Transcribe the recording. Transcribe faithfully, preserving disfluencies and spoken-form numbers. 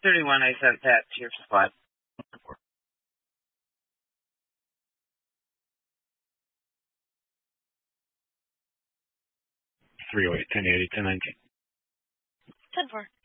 thirty-one, I sent that to your squad. three oh eight, ten eighty, ten nineteen. ten four.